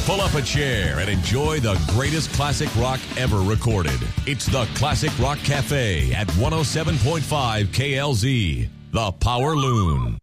Pull up a chair and enjoy the greatest classic rock ever recorded. It's the Classic Rock Cafe at 107.5 KLZ, the Power Loon.